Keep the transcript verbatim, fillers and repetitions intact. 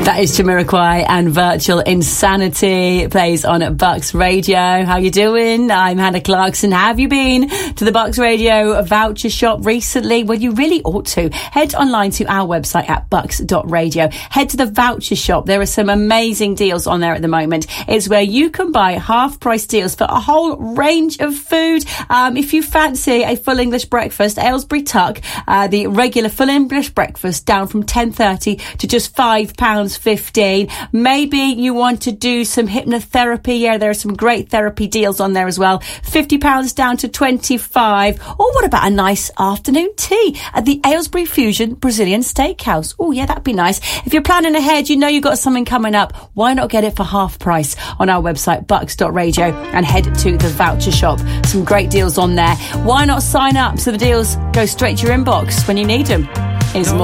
That is Jamiroquai and Virtual Insanity. It plays on at Bucks Radio. How you doing? I'm Hannah Clarkson. Have you been to the Bucks Radio voucher shop recently? Well, you really ought to. Head online to our website at bucks dot radio. Head to the voucher shop. There are some amazing deals on there at the moment. It's where you can buy half price deals for a whole range of food. Um, if you fancy a full English breakfast, Aylesbury Tuck, uh, the regular full English breakfast down from ten thirty to just five pounds fifteen. Maybe you want to do some hypnotherapy. Yeah, there are some great therapy deals on there as well. fifty pounds down to twenty-five. Or what about a nice afternoon tea at the Aylesbury Fusion Brazilian Steakhouse? Oh yeah, that'd be nice. If you're planning ahead, you know you've got something coming up, why not get it for half price on our website bucks dot radio and head to the voucher shop. Some great deals on there. Why not sign up so the deals go straight to your inbox when you need them? Is more